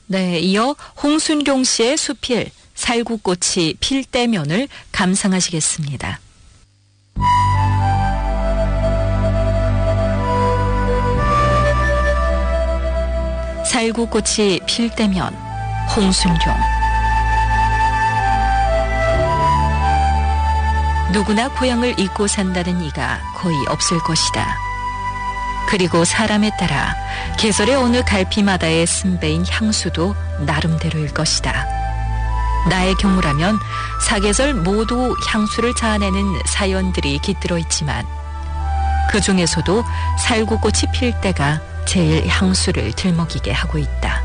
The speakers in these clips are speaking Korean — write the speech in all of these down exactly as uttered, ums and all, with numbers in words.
네, 이어 홍순경 씨의 수필 살구꽃이 필 때면을 감상하시겠습니다. 살구꽃이 필 때면, 홍순경. 누구나 고향을 잊고 산다는 이가 거의 없을 것이다. 그리고 사람에 따라 계절의 어느 갈피마다의 쓴배인 향수도 나름대로일 것이다. 나의 경우라면 사계절 모두 향수를 자아내는 사연들이 깃들어 있지만 그 중에서도 살구꽃이 필 때가 제일 향수를 들먹이게 하고 있다.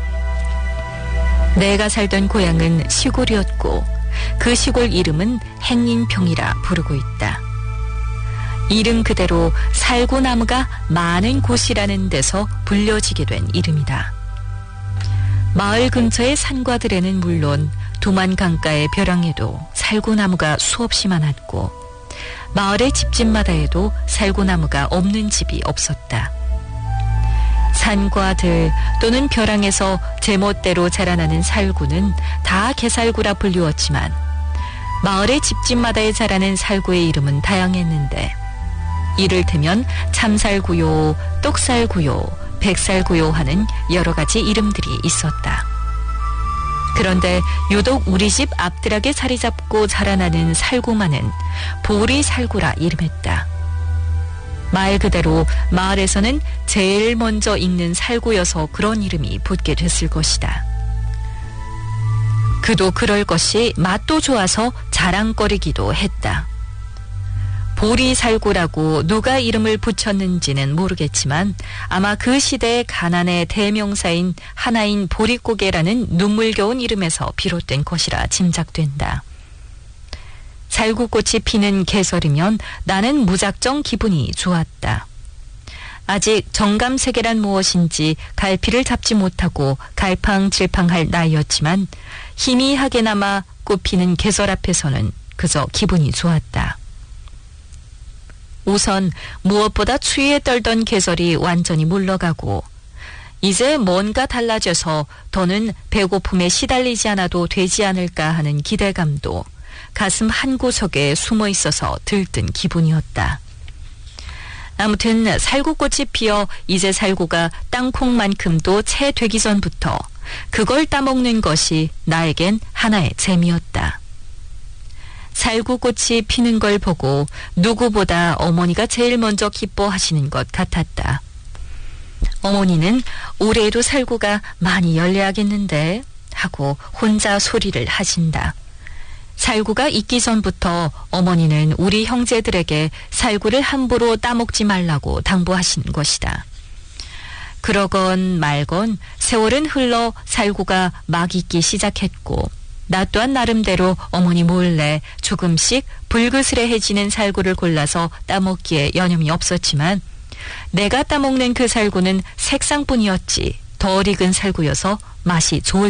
내가 살던 고향은 시골이었고 그 시골 이름은 행인평이라 부르고 있다. 이름 그대로 살구나무가 많은 곳이라는 데서 불려지게 된 이름이다. 마을 근처의 산과들에는 물론 두만 강가의 벼랑에도 살구나무가 수없이 많았고 마을의 집집마다에도 살구나무가 없는 집이 없었다. 산과 들 또는 벼랑에서 제멋대로 자라나는 살구는 다 개살구라 불리웠지만 마을의 집집마다에 자라는 살구의 이름은 다양했는데 이를테면 참살구요, 똑살구요, 백살구요 하는 여러 가지 이름들이 있었다. 그런데 유독 우리 집 앞드락에 자리 잡고 자라나는 살구만은 보리살구라 이름했다. 말 그대로 마을에서는 제일 먼저 익는 살구여서 그런 이름이 붙게 됐을 것이다. 그도 그럴 것이 맛도 좋아서 자랑거리기도 했다. 보리살구라고 누가 이름을 붙였는지는 모르겠지만 아마 그 시대의 가난의 대명사인 하나인 보릿고개라는 눈물겨운 이름에서 비롯된 것이라 짐작된다. 살구꽃이 피는 계절이면 나는 무작정 기분이 좋았다. 아직 정감세계란 무엇인지 갈피를 잡지 못하고 갈팡질팡할 나이였지만 희미하게나마 꽃피는 계절 앞에서는 그저 기분이 좋았다. 우선 무엇보다 추위에 떨던 계절이 완전히 물러가고 이제 뭔가 달라져서 더는 배고픔에 시달리지 않아도 되지 않을까 하는 기대감도 가슴 한구석에 숨어 있어서 들뜬 기분이었다. 아무튼 살구꽃이 피어 이제 살구가 땅콩만큼도 채 되기 전부터 그걸 따먹는 것이 나에겐 하나의 재미였다. 살구꽃이 피는 걸 보고 누구보다 어머니가 제일 먼저 기뻐하시는 것 같았다. 어머니는 올해에도 살구가 많이 열려야겠는데 하고 혼자 소리를 하신다. 살구가 익기 전부터 어머니는 우리 형제들에게 살구를 함부로 따먹지 말라고 당부하신 것이다. 그러건 말건 세월은 흘러 살구가 막 익기 시작했고 나 또한 나름대로 어머니 몰래 조금씩 불그스레해지는 살구를 골라서 따먹기에 여념이 없었지만 내가 따먹는 그 살구는 색상뿐이었지 덜 익은 살구여서 맛이 좋을